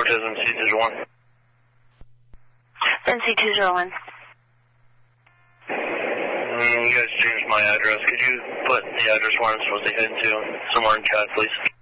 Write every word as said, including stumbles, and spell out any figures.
Cortez M C two zero one. M C two zero one. Mm, you guys changed my address. Could you put the address where I'm supposed to head to somewhere in C A D, please?